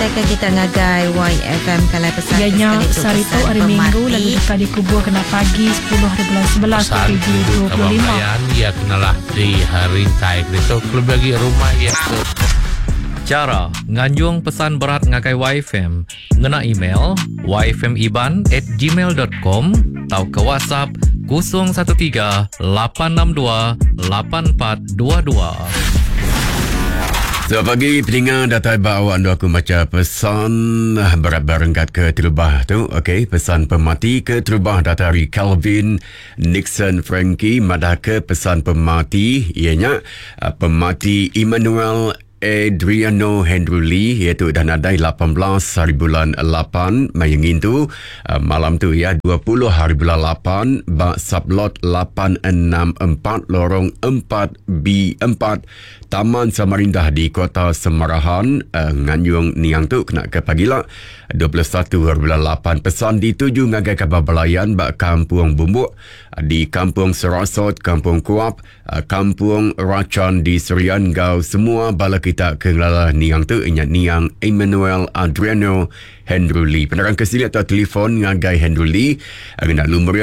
Teka kita ngagai YFM Kalai pesan Ianya Sarito hari Minggu lalu dekat di kubur kena pagi 10 hari bulan 11 Pesan itu 25. ya kenalah di hari taik itu klub bagi rumah ya. Cara nganjung pesan berat ngagai YFM ngena email yfmiban@gmail.com atau ke WhatsApp 013 862 8422. Selamat pagi pendengar, datang awak anda aku baca pesan berat berengkat ke terubah tu. Okey, pesan pemati ke terubah dari Calvin Nixon Frankie Madaka. Pesan pemati ianya pemati Emmanuel Adriano Henry Lee, iaitu dan ada 18 hari bulan 8 mayangin tu malam tu ya 20 hari bulan 8 bak sablot 864 lorong 4B4 Taman Samarindah di Kota Semarahan, Nganyung Niang tu kena ke pagila 21 hari bulan 8. Pesan dituju ngagai kabar belayan bak Kampung Bumbuk di Kampung Serasot, Kampung Kuap, Kampung Racan di Serian Gau, semua bala kita ke ngelala Niang tu ingat Niang Emmanuel Adriano Henry Lee. Penerang kesini atau telefon ngagai Henry Lee nak nombor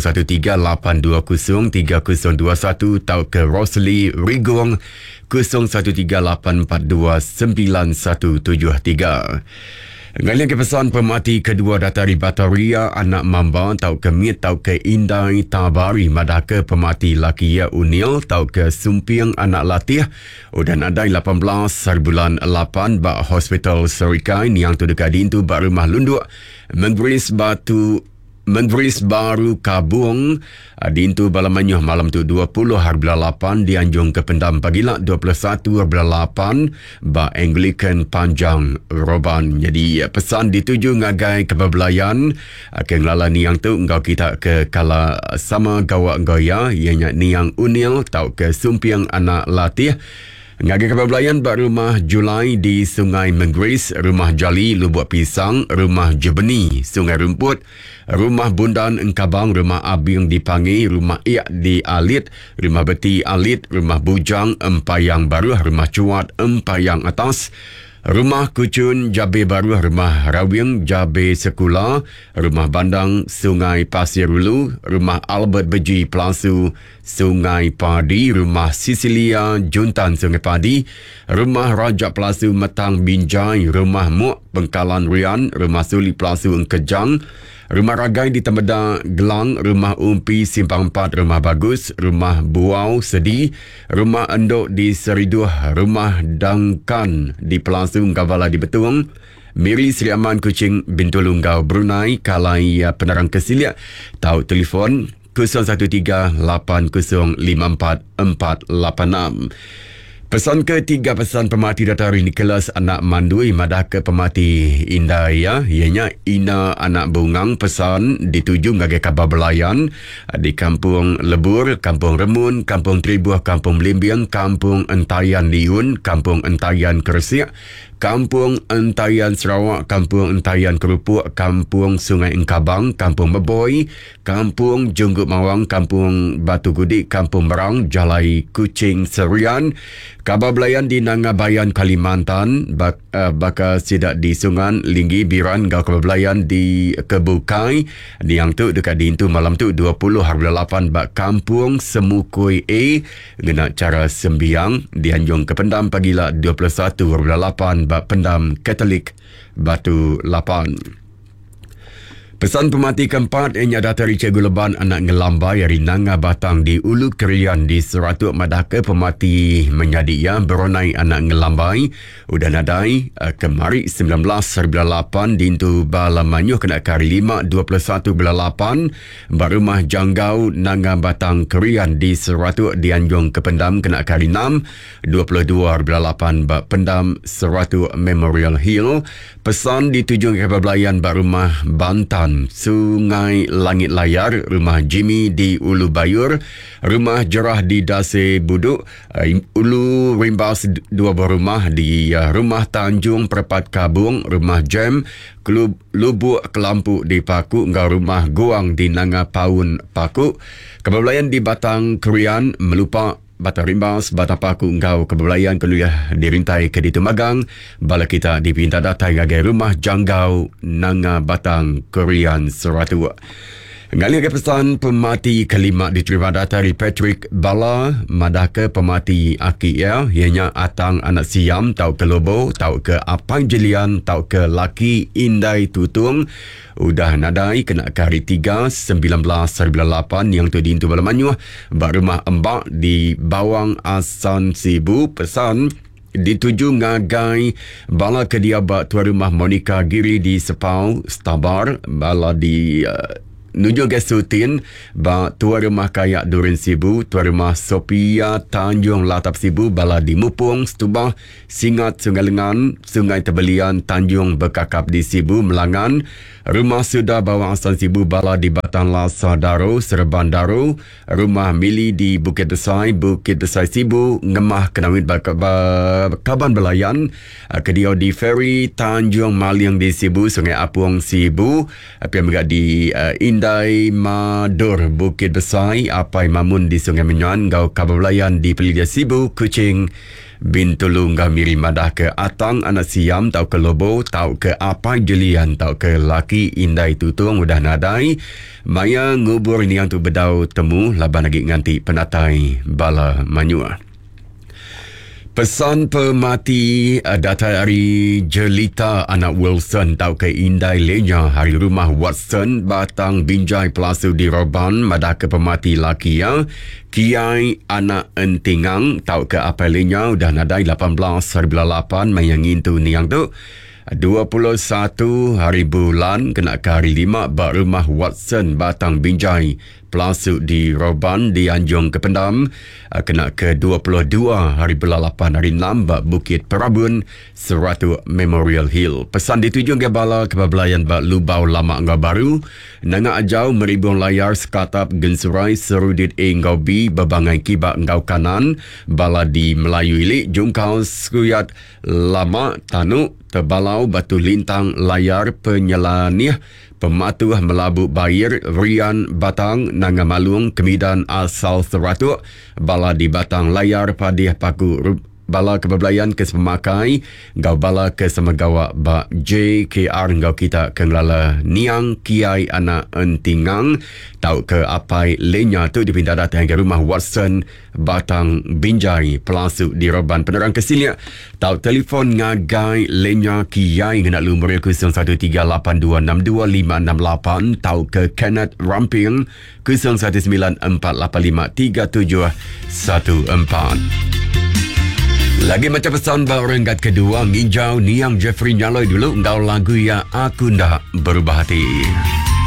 0138203021 atau ke Rosli Rigong 0138429173. Ngalian ke pesan pemati kedua datari Bataria anak Mamba tau ke Mit tau ke Indai Tabari Madaka pemati Lakia Unil tau ke Sumpiang anak Latih dan ada 18 hari bulan 8 bak Hospital Serikai yang tu dekat dintu bak rumah lunduk Mengeris Baru Kabung dintu Balamanyuh malam tu 20 hari bulan 8 dianjung ke Pendam pagila 21 hari bulan 8 ba Anglican Panjang Roban. Jadi pesan dituju ngagai kebabelayan ke ngelala niang tu engkau kita ke kala sama gawak goya ianya niang Unil tau ke Sumpiang anak Latih. Ngagai kebabelayan bak rumah Julai di Sungai Mengeris, rumah Jali Lubuk Pisang, rumah Jebeni Sungai Rumput, rumah Bundan Engkabang, rumah Abing di Pangi, rumah Iak di Alit, rumah Beti Alit, rumah Bujang Empayang Baru, rumah Cuat Empayang Atas, rumah Kucun Jabe Baru, rumah Rawing Jabe Sekula, rumah Bandang Sungai Pasir Ulu, rumah Albert Beji Plasu Sungai Padi, rumah Sisilia Juntan Sungai Padi, rumah Raja Plasu Metang Binjai, rumah Muk Bengkalan Rian, rumah Suli Plasu Engkejang, rumah Ragai di Temeda Gelang, rumah Umpi Simpang 4, rumah Bagus, rumah Buau Sedi, rumah Endok di Seriduh, rumah Dangkan di Pelasung Kavala di Betung, Miri Sri Aman Kuching Bintulunggau Brunei, Kalai Penerang Kesilia, tau telefon 0118054486. Pesan ketiga, pesan pemati datari Nicholas anak Mandui Madaka pemati Indaya ianya Ina anak Bungang. Pesan dituju ngagai kabar belayan di Kampung Lebur, Kampung Remun, Kampung Tribuah, Kampung Melimbiang, Kampung Entayan Liun, Kampung Entayan Keresik, Kampung Entayan Sarawak, Kampung Entayan Kerupuk, Kampung Sungai Engkabang, Kampung Meboy, Kampung Junggut Mawang, Kampung Batu Gudik, Kampung Merang, Jalai Kuching Serian. Kabar belayan di Nangabayan Kalimantan, bakal sidak di Sungan Linggi Biran, gau kabar belayan di Kebukai di yang tu dekat dintu malam tu 20 hari 8 bak Kampung Semukui A guna cara sembiang dianjung ke Pendam pagila 21 hari 8 bak Pendam Katolik Batu Lapan. Pesan pemati keempat ianya datari Cikgu Leban anak Ngelambai dari Nanga Batang di Ulu Kerian di Seratuk Madaka. Pemati menyadia beronai anak Ngelambai udah nadai kemari 19 hari 8 dintu Balamanyuh kena kari 5 21 bulan 8 barumah Janggau Nanga Batang Kerian di Seratuk dianjung ke Pendam kena kari 6 22 hari 8 bak Pendam Seratuk Memorial Hill. Pesan dituju ke Belayan barumah Bantan Sungai Langit Layar, rumah Jimmy di Ulu Bayur, rumah Jerah di Dase Buduk, Ulu Rimbas 2 buah rumah di rumah Tanjung Perpat Kabung, rumah Jem Klub Lubuk Kelampu di Paku, engkau rumah Guang di Nanga Paun Paku. Kebelayan di Batang Kerian Batang Rimbas, Batang Paku, Ngau, Kebelayan, Keluiah, dirintai ke Ditu Magang, bala kita dipinta datai ngagai rumah Janggau, Nanga, Batang, Korean, Seratu. Ngali ke pesan pemati kelima diterima datari Patrick Bala, madaka pemati aki ianya atang anak siam, tau ke Lobo, tau ke Apang Jelian, tau ke Laki Indai Tutung, udah nadai kena ke hari 3, 19/8 yang tu di Intu Balamanyuh, bak rumah embak di Bawang Asan Sibu, pesan dituju ngagai bala kediabat tuan rumah Monica Giri di Sepau, Stabar, bala di nuju Gesutin, tuan rumah Kayak Durin Sibu, tuan rumah Sophia Tanjung Latap Sibu, bala di Mupung, Setubah, Singat, Sungai Lengan, Sungai Tebelian, Tanjung Bekakap di Sibu, Melangan, rumah Sudah Bawang Asan Sibu, bala di Batang Lasa Daro, Serban Daro, rumah Mili di Bukit Desai Sibu, Ngemah Kenawit Kaban Belayan, Kediau di Ferry, Tanjung Maliang di Sibu, Sungai Apuang Sibu, yang di Indai Madur, Bukit Besai, Apai Mamun di Sungai Menyuan, Gau Kaban Belayan di Pelidia Sibu, Kuching, Bintulu Ngamiri Madah ke Atang Anak Siam, tau ke Lobo, tau ke Apai Jelian, tau ke Laki Indai Tutung, udah nadai. Maya ngubur ni yang tu bedau temu, laban lagi nganti penatai bala Manyua. Pesan pemati datari Jelita anak Wilson, tau ke Indai Lenya, hari rumah Watson, Batang Binjai Pelasu di Roban, madah ke pemati laki ya. Kiai anak Entingang, tau ke apa Lenya, udah nadai 18/8, mayangin tu ni yang tu. 21 hari bulan kena ke hari 5 bak rumah Watson Batang Binjai Pelasu di Roban di Anjung Kependam, kena ke 22 hari bulan 8 hari 6 bak Bukit Perabun Seratu Memorial Hill. Pesan dituju ke bala kebablayan bak Lubau Lama Ngau Baru, Nanga Ajau Meribun Layar Sekatap Gensurai Serudit Ngau B Bebangai Kibak Ngau Kanan, bala di Melayu Ilik Jungkau Skuyat Lama Tanuk Terbalau Batu Lintang Layar Penyelaniah Pematuh Melabu Bayir Rian Batang Nanga Malung Kemidan Asal Seratu, bala di Batang Layar Padih Paku bala kebablayan ke Semakai, Gau bala ke Semegawa ba JKR Gau kita kenglala Niang Kiai anak Entingang, tau ke Apai Lenya tu dipinta datang ke rumah Watson Batang Binjai Pelasu di Roban Penerang Kesilia, tau telefon ngagai Lenya Kiai ngena lumur 0138262568, tau ke Kenneth Ramping 0194853714. Lagi macam pesan baru renggat kedua, nginjau Niang Jeffrey Nyaloi dulu, ngau lagu ya Aku Ndak Berubah Hati.